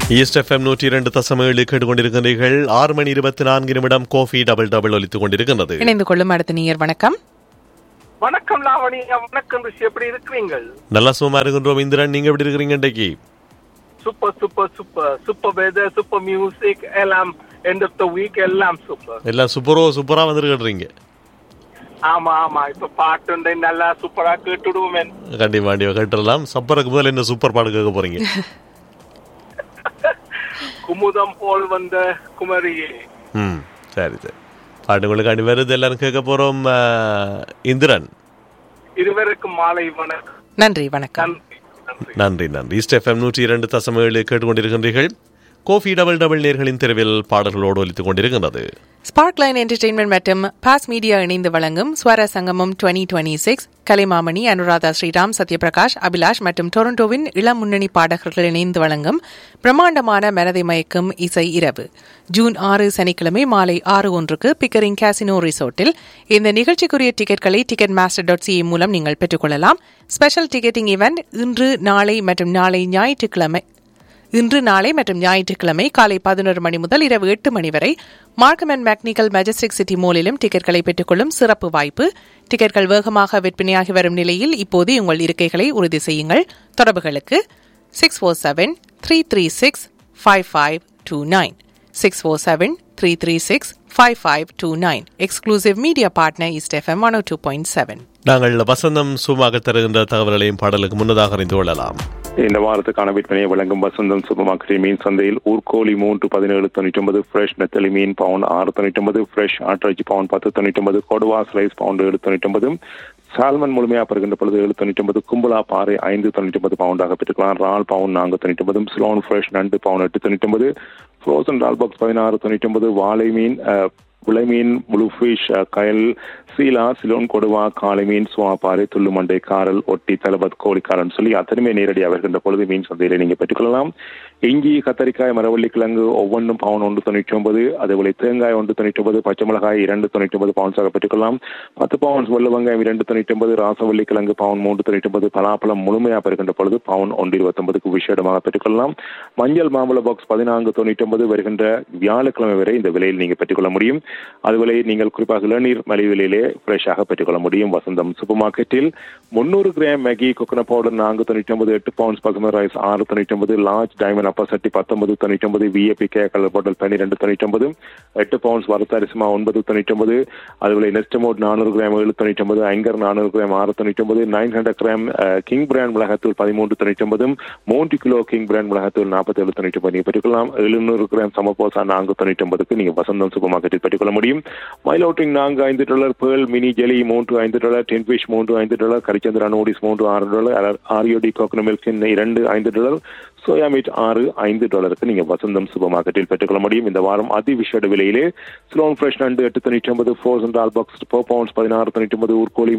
East FM 102.7 கேட்டுக்கொண்டிருக்கிறீர்கள். 6:24 Kofi double double ஒலித்துக் கொண்டிருக்கிறது. இணைந்து கொள்ளும் அடுத்த நேயர். வணக்கம். வணக்கம் லாவணி. வணக்கம் ரிஷி, எப்படி இருக்கிறீங்க? நல்லா சும்மா இருக்கின்றோம். இந்திரன், நீங்க எப்படி இருக்கிறீங்க? இன்றைக்கு super super super super weather, super music, எல்லாம் எண்ட் ஆஃப் த வீக் எல்லாம் சூப்பர். எல்லாம் சூப்பரா வந்துருக்கீங்க. ஆமா ஆமா, இப்ப பாட்டு நல்லா சூப்பரா கேட்டுடுவோமே. கண்டிப்பா கேட்டுடலாம். சப்பருக்கு முதல்ல என்ன சூப்பர் பாட்டு கேட்க போறீங்க? குமுதம் போல் வந்த குமரியே. சரி சரி, பாட்டுகளுக்கு வருது, எல்லாரும் கேட்க போறோம். இந்திரன், இருவருக்கும் மாலை வணக்கம். நன்றி. வணக்கம். நன்றி. ஈஸ்ட் எஃப்எம் 102.7 கேட்டுக்கொண்டிருக்கின்றீர்கள். கோஃபி டபுள் டபுள் நேர்களின் தெருவில் பாடல்களோடு ஒலித்துக் கொண்டிருக்கிறது. ஸ்பார்க்லைன் என்டர்டெயின்மெண்ட் மற்றும் பாஸ் மீடியா இணைந்து வழங்கும் ஸ்வர சங்கமம் 2026 கலைமாமணி, அனுராதா ஸ்ரீராம், சத்யபிரகாஷ், அபிலாஷ் மற்றும் டொரண்டோவின் இளம் முன்னணி பாடகர்கள் இணைந்து வழங்கும் பிரம்மாண்டமான மனதை மயக்கும் இசை இரவு ஜூன் 6 சனிக்கிழமை மாலை 6:01 பிக்கரிங் காசினோ ரிசோர்ட்டில். இந்த நிகழ்ச்சிக்குரிய டிக்கெட்களை ticketmaster.ca மூலம் நீங்கள் பெற்றுக்கொள்ளலாம். ஸ்பெஷல் டிக்கெட்டிங் ஈவென்ட் இன்று நாளை மற்றும் ஞாயிற்றுக்கிழமை காலை 11 மணி முதல் இரவு 8 மணி வரை Markham and mechanical Majestic city மாலிலும் டிக்கெட்களை பெற்றுக்கொள்ளும் சிறப்பு வாய்ப்பு. டிக்கெட்கள் வேகமாக விற்பனையாகி வரும் நிலையில் இப்போது உங்கள் இருக்கைகளை உறுதி செய்யுங்கள். தொடர்புகளுக்கு 647-336-5529 647-336-5529. Exclusive media partner east FM 102.7. நாங்கள் வசந்தம் சும்மாக தருகின்ற தகவல்களையும் பாடலுக்கு முன்னதாக அறிந்து கொள்ளலாம். இந்த வாரத்துக்கான விற்பனையை வழங்கும் வசந்தம் சூப்பர் மார்க்கெட் மீன் சந்தையில் ஊர்கோழி 3.1799, ஃப்ரெஷ் நெத்தலி மீன் பவுண்ட் 6.99, ஃப்ரெஷ் ஆட்டிறைச்சி பவுண்ட் 10.99, கொடுவா ஸ்லைஸ் பவுண்ட் 7.99, சால்மன் முழுமையாக பெறுகின்ற பொழுது 7.99, கும்பலா பாறை 5.99 பவுண்டாக பெற்றுக்கலாம். ரால் பவுண்ட் 4.99, ஸ்லோன் ஃப்ரெஷ் நண்டு பவுண்ட் 8.99, ஃப்ரோசன் ரால் பாக்ஸ் 16.99, வாழை மீன், விளை மீன், ப்ளூ ஃபிஷ், கயல், சீலா, சிலோன், கொடுவா, காளை மீன், சுவாப்பாறை, துள்ளுமண்டை, காரல், ஒட்டி, தலபத், கோழிக்காரன் சொல்லி அத்தனையுமே நேரடியாக வருகின்ற பொழுது மீன் சந்தையில நீங்க பெற்றுக்கொள்ளலாம். இஞ்சி, கத்தரிக்காய், மரவள்ளி கிழங்கு ஒவ்வொன்றும் பவுன் 1.99, அதேபோல தேங்காய் 1.99, பச்சை மிளகாய் 2.99 பவுன்ஸாக பெற்றுக்கொள்ளலாம். 10 பவுன்ஸ் வெள்ளை வெங்காயம் 2.99, ராசவள்ளி கிழங்கு பவுன் 3.99, பலாப்பழம் முழுமையாக பெறுகின்ற பொழுது பவுன் 1.29 விஷேடமாக பெற்றுக்கொள்ளலாம். மஞ்சள் மாம்பழ பாக்ஸ் 14.99 வருகின்ற வியாழக்கிழமை வரை இந்த விலையில் நீங்க பெற்றுக்கொள்ள முடியும். அதுபோல நீங்கள் குறிப்பாக இளநீர் மலிவு விலையிலே ஃப்ரெஷ்ஷாக பெற்றுக்கொள்ள முடியும். வசந்தம் சூப்பர் மார்க்கெட்டில் 300 gram Maggi coconut powder 4.99, 8 bounce பசுமை ரைஸ் 6.99, லார்ஜ் டைமண்ட் அப்பா சட்டி 19.99, VAP K colour bottle 12.99, 8 bounce வறுத்த அரிசிமா 9.99, அதுபோல நெஸ்டமோட் 400 gram 7.99, ஐங்கர் 400 gram 6.99, 900 gram king brand மிளகாத்தூள் 13.99, 3 கிலோ கிங் பிராண்ட் மிளகாத்தூள் 47.99 நீங்க பெற்றுக்கொள்ளலாம். 700 கிராம் சமபோசா 4.99 நீங்க வசந்தம் சூப்பர் மார்க்கெட்டில் பெற்றுக்கொள்ள முடியும். மைலோட்டிங் $5, pearl mini jelly $3, ten fish $5, கரிச்சந்திரா noodles $6, ஆரியோடி coconut milk $5, soya meet $5 நீங்க வசந்தம் சூப்பர் மார்க்கெட்டில் பெற்றுக்கொள்ள முடியும். இந்த வாரம் அதிவிஷேட விலையிலே ஸ்லோன் ஃப்ரெஷ் நண்டு 8.99, ஃப்ரோசன் ரால் பாக்ஸ் 4 பவுண்ட்ஸ் 16.99, ஊர்கோழி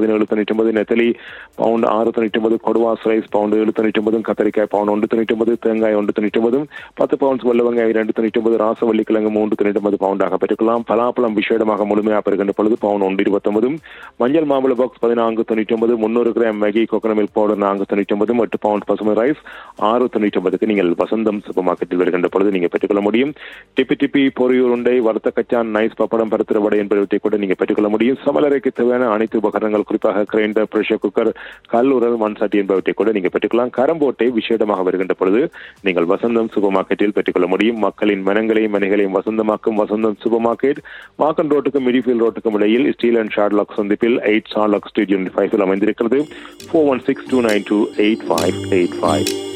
3 நெத்தலி பவுண்ட் 6.99, கொடுவா ஸ்லைஸ் பவுண்ட் 7.99, கத்தரிக்காய் பவுண்ட் 1.99, தேங்காய் 1.99, 10 பவுண்ட்ஸ் வெள்ளை வெங்காயம் 2.99, ராசவள்ளி கிழங்கு 3.99 பவுண்டாக பெற்றுக்கலாம். பலாப்பழம் விஷேடமாக முழுமையாக பெறுகின்ற பொழுது பவுண்ட் 1.29, மஞ்சள் மாம்பழ box 14.99, 300 gram Maggi coconut milk powder 4.99, 8 bound பசுமை ரைஸ் 6.99 நீங்கள் வசந்தம் சூப்பர் மார்க்கெட்டில் வருகின்ற பொழுது நீங்க பெற்றுக்கொள்ள முடியும். டிப்பி பொரியூர் உண்டை, வறுத்த கச்சான், நைஸ் பப்படம், பருத்திர வடை என்பவற்றை கூட நீங்க பெற்றுக்கொள்ள முடியும். சமையலறைக்கு தேவையான அனைத்து உபகரணங்கள் குறிப்பாக கிரைண்டர், பிரஷர் குக்கர், கல்லுரல், மண்சட்டி என்பவற்றை கூட நீங்க பெற்றுக்கலாம். கரம்போட்டை விசேடமாக வருகின்ற பொழுது நீங்கள் வசந்தம் சூப்பர் மார்க்கெட்டில் பெற்றுக்கொள்ள முடியும். மக்களின் மனைகளையும் வசந்தமாக்கும் வசந்தம் சூப்பர் மார்க்கெட் வாக்கன் ரோட்டுக்கும் மிடிஃபீல்ட் ரோட்டுக்கும் இடையில் ஸ்டீல் அண்ட் ஷார்லாக் சந்திப்பில் 8 ஷார்லாக் ஸ்ட்ரீட் யூனிட் 5 அமைந்திருக்கிறது. 4162928585.